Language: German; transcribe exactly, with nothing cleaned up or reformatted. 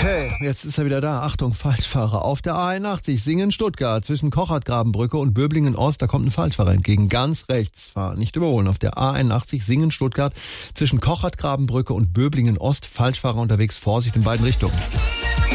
Okay, jetzt ist er wieder da. Achtung, Falschfahrer. Auf der A einundachtzig Singen-Stuttgart zwischen Kochertgrabenbrücke und Böblingen-Ost, da kommt ein Falschfahrer entgegen. Ganz rechts fahren, nicht überholen. Auf der A einundachtzig Singen-Stuttgart zwischen Kochertgrabenbrücke und Böblingen-Ost, Falschfahrer unterwegs. Vorsicht in beiden Richtungen.